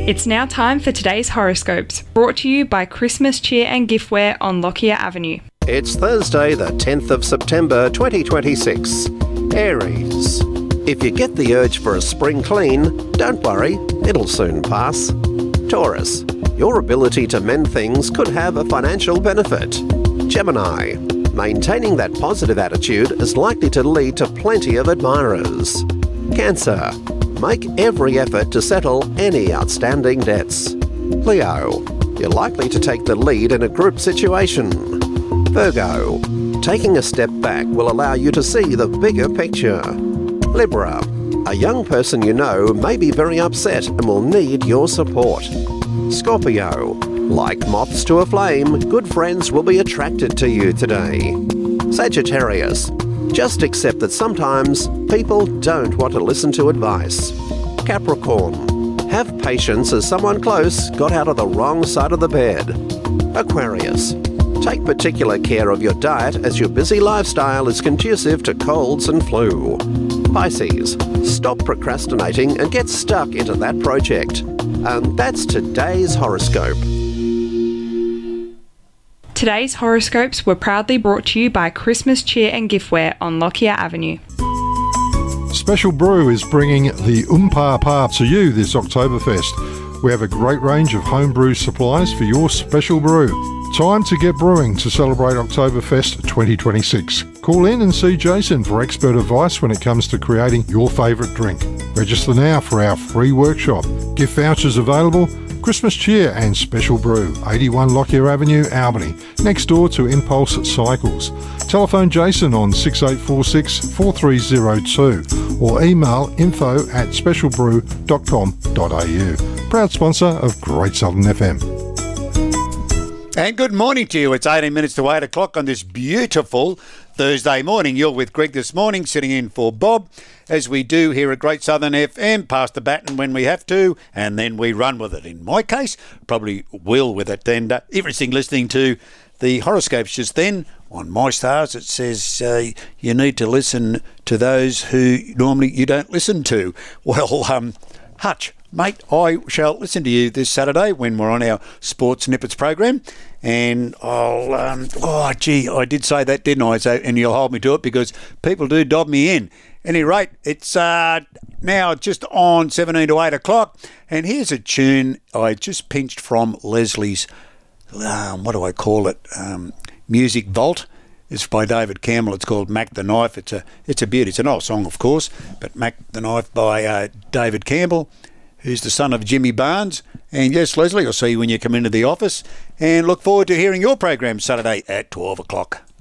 It's now time for today's horoscopes, brought to you by Christmas Cheer and Giftware on Lockyer Avenue. It's Thursday, the 10th of September 2026. Aries. If you get the urge for a spring clean, don't worry, it'll soon pass. Taurus. Your ability to mend things could have a financial benefit. Gemini. Maintaining that positive attitude is likely to lead to plenty of admirers. Cancer. Make every effort to settle any outstanding debts. Leo. You're likely to take the lead in a group situation. Virgo. Taking a step back will allow you to see the bigger picture. Libra. A young person you know may be very upset and will need your support. Scorpio. Like moths to a flame, good friends will be attracted to you today. Sagittarius. Just accept that sometimes people don't want to listen to advice. Capricorn. Have patience as someone close got out of the wrong side of the bed. Aquarius. Take particular care of your diet as your busy lifestyle is conducive to colds and flu. Pisces. Stop procrastinating and get stuck into that project. And that's today's horoscope. Today's horoscopes were proudly brought to you by Christmas Cheer and Giftware on Lockyer Avenue. Special Brew is bringing the Pa to you this Oktoberfest. We have a great range of homebrew supplies for your special brew. Time to get brewing to celebrate Oktoberfest 2026. Call in and see Jason for expert advice when it comes to creating your favourite drink. Register now for our free workshop. Gift vouchers available. Christmas Cheer and Special Brew, 81 Lockyer Avenue, Albany, next door to Impulse Cycles. Telephone Jason on 6846 4302 or email info@specialbrew.com.au. Proud sponsor of Great Southern FM. And good morning to you. It's 18 minutes to 8 o'clock on this beautiful Thursday morning. You're with Greg this morning, sitting in for Bob, as we do here at Great Southern FM. Pass the baton when we have to, and then we run with it. In my case, probably will with it. And everything listening to the horoscopes just then, on My Stars, it says you need to listen to those who normally you don't listen to. Well, Hutch, mate, I shall listen to you this Saturday when we're on our Sports Snippets program. And I'll, I did say that, didn't I? So, and you'll hold me to it because people do dob me in. Any rate, it's now just on 17 to 8 o'clock. And here's a tune I just pinched from Leslie's, what do I call it? Music Vault. It's by David Campbell. It's called Mac the Knife. It's a beauty. It's an old song, of course, but Mac the Knife by David Campbell, who's the son of Jimmy Barnes. And yes, Leslie, I'll see you when you come into the office, and look forward to hearing your program Saturday at 12 o'clock.